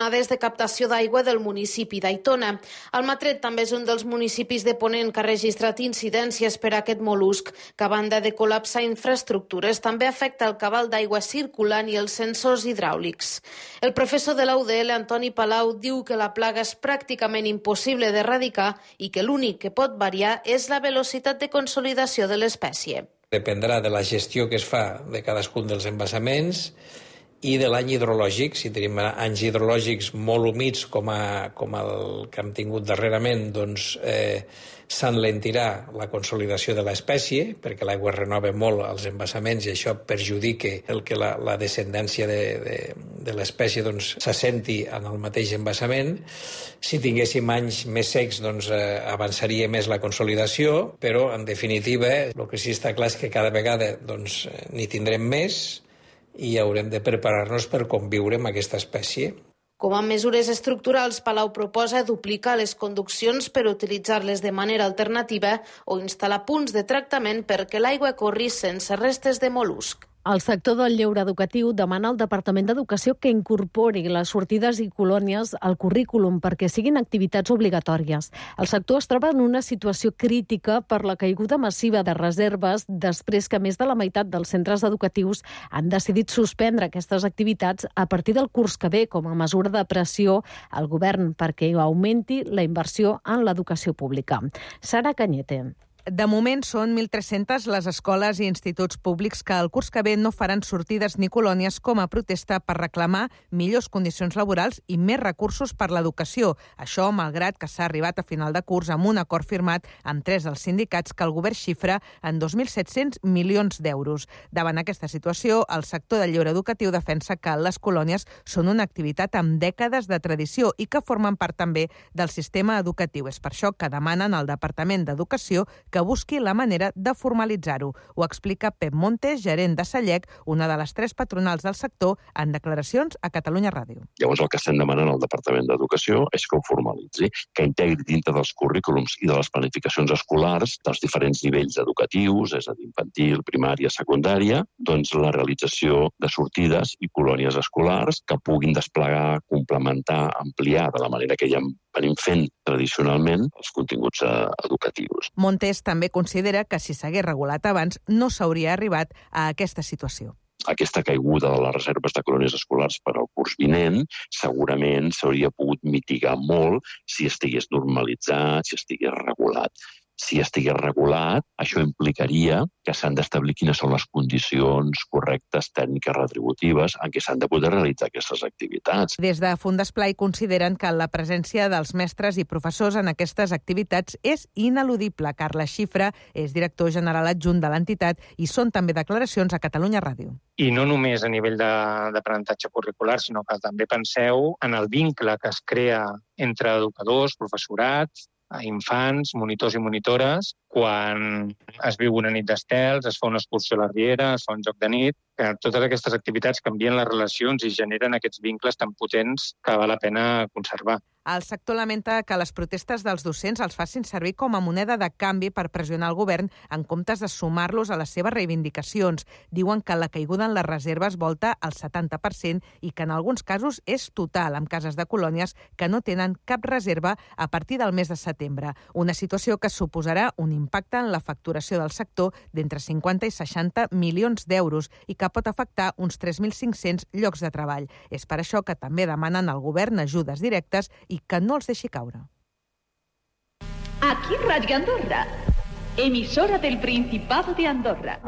jornades de captació d'aigua del municipi d'Aitona. Almatret també és un dels municipis de Ponent que ha registrat incidències per a aquest mol·lusc, que a banda de col·lapsar infraestructures també afecta el cabal d'aigua circulant i els sensors hidràulics. El professor de la UDL, Antoni Palau, diu que la plaga és pràcticament impossible d'erradicar i que l'únic que pot variar és la velocitat de consolidació de l'espècie. Dependrà de la gestió que es fa de cadascun dels embassaments i de l'any hidrològic. Si tenim anys hidrològics molt humits com el que hem tingut darrerament, doncs s'enlentirà la consolidació de l'espècie perquè l'aigua es renova molt als embassaments i això perjudica que la descendència de l'espècie doncs, s'assenti en el mateix embassament. Si tinguéssim anys més secs doncs, avançaria més la consolidació, però en definitiva el que sí està clar és que cada vegada doncs, n'hi tindrem més i haurem de preparar-nos per conviure amb aquesta espècie. Com a mesures estructurals, Palau proposa duplicar les conduccions per utilitzar-les de manera alternativa o instal·lar punts de tractament perquè l'aigua corri sense restes de mol·lusc. El sector del lleure educatiu demana al Departament d'Educació que incorpori les sortides i colònies al currículum perquè siguin activitats obligatòries. El sector es troba en una situació crítica per la caiguda massiva de reserves després que més de la meitat dels centres educatius han decidit suspendre aquestes activitats a partir del curs que ve com a mesura de pressió al govern perquè augmenti la inversió en l'educació pública. Sara Cañete. De moment són 1.300 les escoles i instituts públics que el curs que ve no faran sortides ni colònies com a protesta per reclamar millors condicions laborals i més recursos per l'educació. Això malgrat que s'ha arribat a final de curs amb un acord firmat amb 3 dels sindicats que el govern xifra en 2.700 milions d'euros. Davant aquesta situació, el sector del lleure educatiu defensa que les colònies són una activitat amb dècades de tradició i que formen part també del sistema educatiu. És per això que demanen al Departament d'Educació que busqui la manera de formalitzar-ho. Ho explica Pep Montes, gerent de Sallec, una de les 3 patronals del sector, en declaracions a Catalunya Ràdio. Llavors el que estem demanant al Departament d'Educació és que ho formalitzi, que integri dintre dels currículums i de les planificacions escolars dels diferents nivells educatius, és a dir, infantil, primària, secundària, doncs la realització de sortides i colònies escolars que puguin desplegar, complementar, ampliar de la manera que ja venim fent tradicionalment els continguts educatius. Montes també considera que si s'hagués regulat abans no s'hauria arribat a aquesta situació. Aquesta caiguda de les reserves de colònies escolars per al curs vinent segurament s'hauria pogut mitigar molt si estigués normalitzat, si estigués regulat. Si estigués regulat, això implicaria que s'han d'establir quines són les condicions correctes, tècniques, retributives, en què s'han de poder realitzar aquestes activitats. Des de Fundesplai consideren que la presència dels mestres i professors en aquestes activitats és ineludible. Carles Xifra és director general adjunt de l'entitat i són també declaracions a Catalunya Ràdio. I no només a nivell d'aprenentatge curricular, sinó que també penseu en el vincle que es crea entre educadors, professorat, infants, monitors i monitores, quan es viu una nit d'estels, es fa una excursió a la riera, es fa un joc de nit, que totes aquestes activitats canvien les relacions i generen aquests vincles tan potents que val la pena conservar. El sector lamenta que les protestes dels docents els facin servir com a moneda de canvi per pressionar el govern en comptes de sumar-los a les seves reivindicacions. Diuen que la caiguda en les reserves volta al 70% i que en alguns casos és total, amb cases de colònies que no tenen cap reserva a partir del mes de setembre. Una situació que suposarà un impacte en la facturació del sector d'entre 50 i 60 milions d'euros i que pot afectar uns 3.500 llocs de treball. És per això que també demanen al govern ajudes directes i que no els deixi caure. Aquí Radio Andorra, emisora del Principado de Andorra.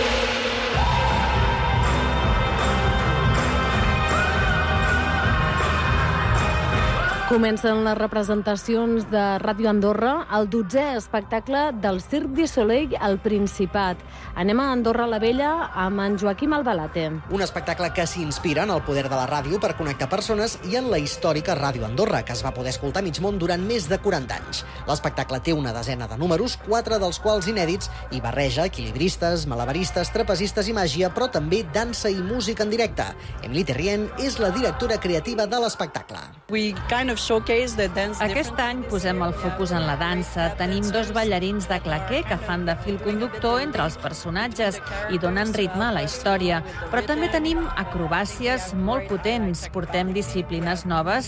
Comencen les representacions de Ràdio Andorra, el 12è espectacle del Cirque du Soleil al Principat. Anem a Andorra la Vella amb en Joaquim Albalate. Un espectacle que s'inspira en el poder de la ràdio per connectar persones i en la històrica Ràdio Andorra, que es va poder escoltar a mig món durant més de 40 anys. L'espectacle té una desena de números, 4 dels quals inèdits, i barreja equilibristes, malabaristes, trapezistes i màgia, però també dansa i música en directe. Emily Terrien és la directora creativa de l'espectacle. Aquest any posem el focus en la dansa. Tenim 2 ballarins de claqué que fan de fil conductor entre els personatges i donen ritme a la història. Però també tenim acrobàcies molt potents. Portem disciplines noves